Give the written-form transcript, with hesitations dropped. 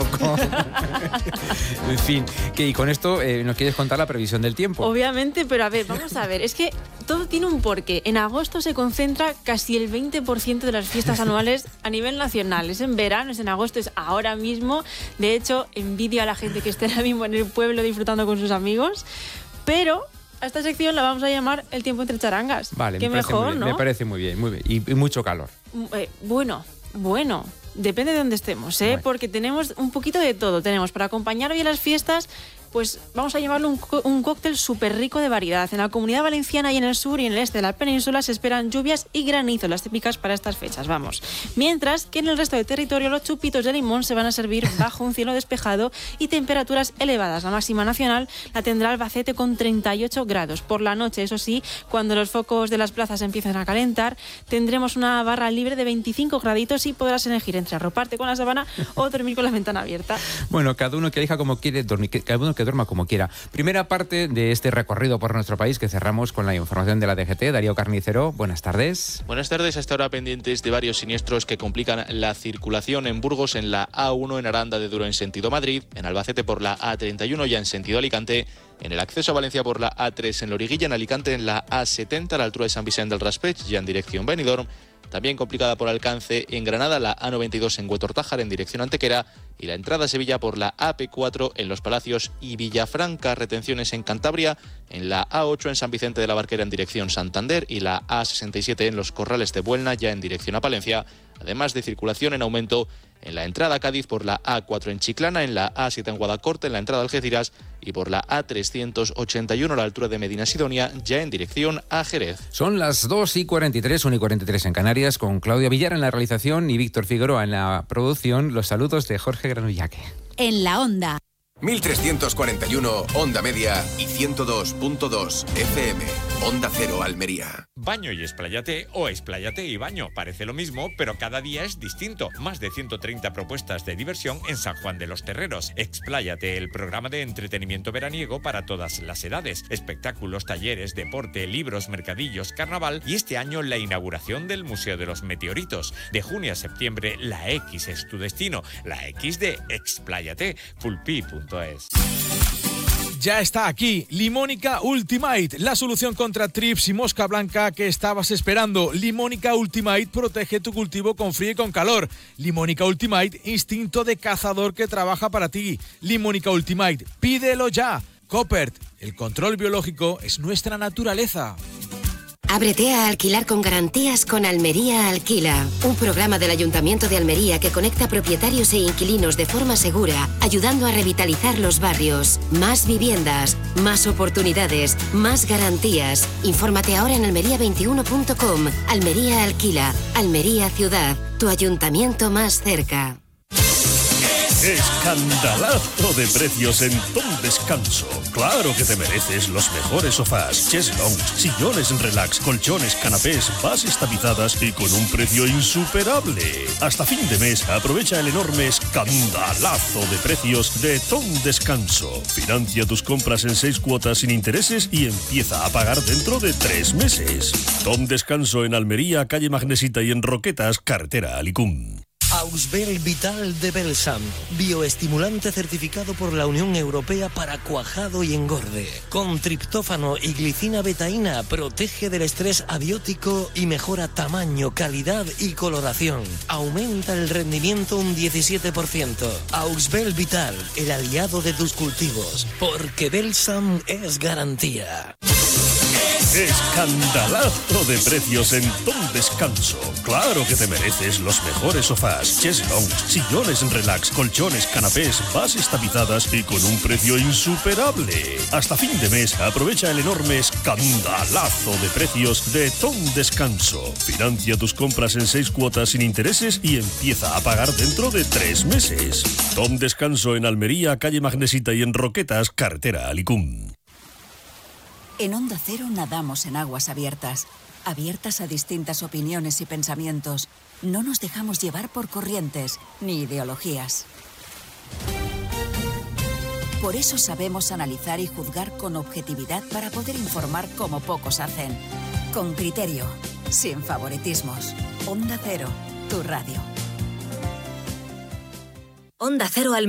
tampoco. En fin, y con esto nos quieres contar la previsión del tiempo. Obviamente, pero a ver, vamos a ver, es que todo tiene un porqué. En agosto se concentra casi el 20% de las fiestas anuales a nivel nacional. Es en verano, es en agosto, es ahora mismo. De hecho, envidio a la gente que esté ahora mismo en el pueblo disfrutando con sus amigos. Pero a esta sección la vamos a llamar El tiempo entre charangas. Vale, qué mejor, ¿no? Me parece muy bien, muy bien. Y mucho calor. Bueno. Depende de dónde estemos, ¿eh? Bueno. Porque tenemos un poquito de todo. Tenemos para acompañar hoy a las fiestas, pues vamos a llamarlo un cóctel súper rico de variedad. En la Comunidad Valenciana y en el sur y en el este de la península se esperan lluvias y granizo, las típicas para estas fechas, vamos. Mientras que en el resto del territorio los chupitos de limón se van a servir bajo un cielo despejado y temperaturas elevadas. La máxima nacional la tendrá Albacete con 38 grados. Por la noche, eso sí, cuando los focos de las plazas empiecen a calentar, tendremos una barra libre de 25 graditos y podrás elegir entre arroparte con la sábana o dormir con la ventana abierta. Bueno, cada uno que elija como quiere dormir, cada uno que duerma como quiera. Primera parte de este recorrido por nuestro país que cerramos con la información de la DGT. Darío Carnicero, buenas tardes. Buenas tardes. Hasta ahora pendientes de varios siniestros que complican la circulación en Burgos, en la A1 en Aranda de Duero en sentido Madrid, en Albacete por la A31 ya en sentido Alicante, en el acceso a Valencia por la A3 en Loriguilla, en Alicante en la A70 a la altura de San Vicente del Raspeig ya en dirección Benidorm. También complicada por alcance en Granada, la A92 en Huetortájar en dirección Antequera y la entrada a Sevilla por la AP4 en Los Palacios y Villafranca. Retenciones en Cantabria, en la A8 en San Vicente de la Barquera en dirección Santander y la A67 en Los Corrales de Buelna ya en dirección a Palencia. Además de circulación en aumento en la entrada a Cádiz por la A4 en Chiclana, en la A7 en Guadacorte, en la entrada a Algeciras y por la A381 a la altura de Medina Sidonia, ya en dirección a Jerez. Son las 2:43, 1:43 en Canarias, con Claudia Villar en la realización y Víctor Figueroa en la producción. Los saludos de Jorge Granullaque. En la Onda. 1341 Onda Media y 102.2 FM. Onda Cero Almería. Baño y expláyate o expláyate y baño. Parece lo mismo, pero cada día es distinto. Más de 130 propuestas de diversión en San Juan de los Terreros. Expláyate, el programa de entretenimiento veraniego para todas las edades. Espectáculos, talleres, deporte, libros, mercadillos, carnaval y este año la inauguración del Museo de los Meteoritos. De junio a septiembre, la X es tu destino. La X de Expláyate. Pulpi.es. Ya está aquí, Limónica Ultimate, la solución contra trips y mosca blanca que estabas esperando. Limónica Ultimate protege tu cultivo con frío y con calor. Limónica Ultimate, instinto de cazador que trabaja para ti. Limónica Ultimate, pídelo ya. Coppert, el control biológico es nuestra naturaleza. Ábrete a alquilar con garantías con Almería Alquila, un programa del Ayuntamiento de Almería que conecta propietarios e inquilinos de forma segura, ayudando a revitalizar los barrios. Más viviendas, más oportunidades, más garantías. Infórmate ahora en almería21.com. Almería Alquila, Almería Ciudad, tu ayuntamiento más cerca. Escandalazo de precios en Tom Descanso. Claro que te mereces los mejores sofás, cheslong, sillones relax, colchones, canapés, bases tapizadas y con un precio insuperable. Hasta fin de mes aprovecha el enorme escandalazo de precios de Tom Descanso. Financia tus compras en 6 cuotas sin intereses y empieza a pagar dentro de 3 meses. Tom Descanso en Almería, calle Magnesita y en Roquetas, carretera Alicum. Ausbel Vital de Belsam, bioestimulante certificado por la Unión Europea para cuajado y engorde. Con triptófano y glicina betaína protege del estrés abiótico y mejora tamaño, calidad y coloración. Aumenta el rendimiento un 17%. Ausbel Vital, el aliado de tus cultivos, porque Belsam es garantía. Escandalazo de precios en Tom Descanso. Claro que te mereces los mejores sofás, cheslong, sillones relax, colchones, canapés, bases tapizadas y con un precio insuperable. Hasta fin de mes aprovecha el enorme escandalazo de precios de Tom Descanso. Financia tus compras en 6 cuotas sin intereses y empieza a pagar dentro de 3 meses. Tom Descanso en Almería, calle Magnesita y en Roquetas, carretera Alicum. En Onda Cero nadamos en aguas abiertas, abiertas a distintas opiniones y pensamientos. No nos dejamos llevar por corrientes ni ideologías. Por eso sabemos analizar y juzgar con objetividad para poder informar como pocos hacen. Con criterio, sin favoritismos. Onda Cero, tu radio. Onda Cero Almería.